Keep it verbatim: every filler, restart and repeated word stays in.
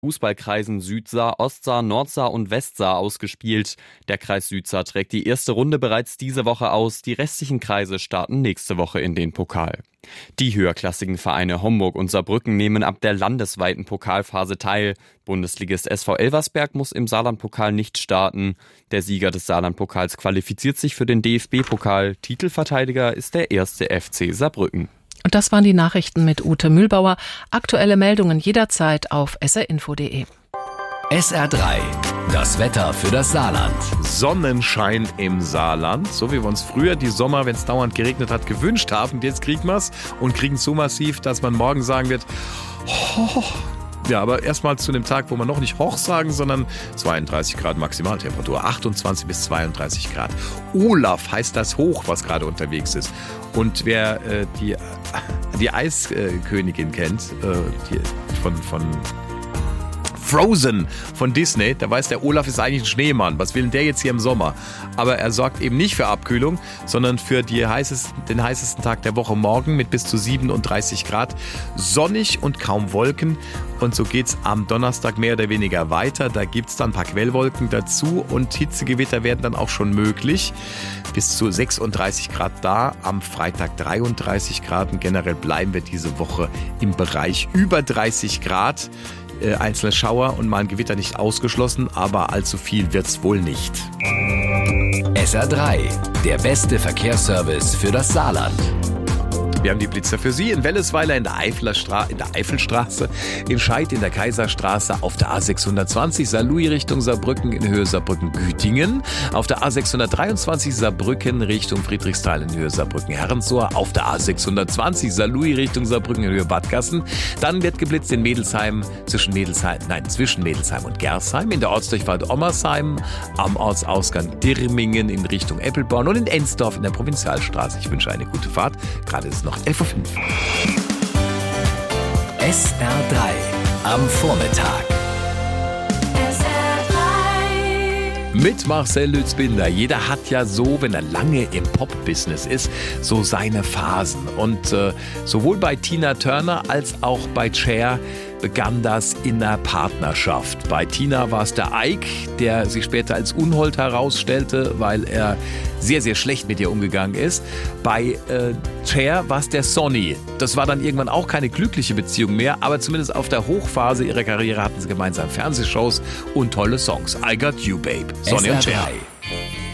Fußballkreisen Südsaar, Ostsaar, Nordsaar und Westsaar ausgespielt. Der Kreis Südsaar trägt die erste Runde bereits diese Woche aus. Die restlichen Kreise starten nächste Woche in den Pokal. Die höherklassigen Vereine Homburg und Saarbrücken nehmen ab der landesweiten Pokalphase teil. Bundesligist S V Elversberg muss im Saarlandpokal nicht starten. Der Sieger des Saarlandpokals qualifiziert sich für den D F B-Pokal. Titelverteidiger ist der erste F C Saarbrücken. Und das waren die Nachrichten mit Ute Mühlbauer. Aktuelle Meldungen jederzeit auf s r info punkt d e. S R drei, das Wetter für das Saarland. Sonnenschein im Saarland, so wie wir uns früher die Sommer, wenn es dauernd geregnet hat, gewünscht haben. Jetzt kriegen wir es und kriegen es so massiv, dass man morgen sagen wird, oh. Ja, aber erstmal zu dem Tag, wo man noch nicht hoch sagen, sondern zweiunddreißig Grad Maximaltemperatur, achtundzwanzig bis zweiunddreißig Grad. Olaf heißt das Hoch, was gerade unterwegs ist. Und wer äh, die, die Eiskönigin kennt, äh, die, von, von Frozen von Disney, da weiß der Olaf ist eigentlich ein Schneemann. Was will denn der jetzt hier im Sommer? Aber er sorgt eben nicht für Abkühlung, sondern für die heißesten, den heißesten Tag der Woche morgen mit bis zu siebenunddreißig Grad. Sonnig und kaum Wolken. Und so geht's am Donnerstag mehr oder weniger weiter. Da gibt's dann ein paar Quellwolken dazu und Hitzegewitter werden dann auch schon möglich. Bis zu sechsunddreißig Grad da, am Freitag dreiunddreißig Grad. Und generell bleiben wir diese Woche im Bereich über dreißig Grad. Äh, einzelne Schauer und mal ein Gewitter nicht ausgeschlossen, aber allzu viel wird's wohl nicht. S R drei, der beste Verkehrsservice für das Saarland. Wir haben die Blitzer für Sie in Wellesweiler in der, Eifeler in der Eifelstraße, in Scheid in der Kaiserstraße, auf der A sechshundertzwanzig Saarlouis Richtung Saarbrücken in Höhe Saarbrücken-Gütingen, auf der A sechshundertdreiundzwanzig Saarbrücken Richtung Friedrichsthal in Höhe Saarbrücken-Herrensohr, auf der A sechshundertzwanzig Saarlouis Richtung Saarbrücken in Höhe Bad Gassen. Dann wird geblitzt in Medelsheim, zwischen Medelsheim, nein, zwischen Medelsheim und Gersheim, in der Ortsdurchfahrt Ommersheim, am Ortsausgang Dirmingen in Richtung Eppelborn und in Ensdorf in der Provinzialstraße. Ich wünsche eine gute Fahrt. Gerade ist es noch elf Uhr fünf. S R drei am Vormittag. S R drei. Mit Marcel Lützbinder. Jeder hat ja so, wenn er lange im Pop-Business ist, so seine Phasen. Und äh, sowohl bei Tina Turner als auch bei Cher begann das in der Partnerschaft. Bei Tina war es der Ike, der sich später als Unhold herausstellte, weil er sehr, sehr schlecht mit ihr umgegangen ist. Bei äh, Cher war es der Sonny. Das war dann irgendwann auch keine glückliche Beziehung mehr, aber zumindest auf der Hochphase ihrer Karriere hatten sie gemeinsam Fernsehshows und tolle Songs. I Got You, Babe. Sonny und Cher.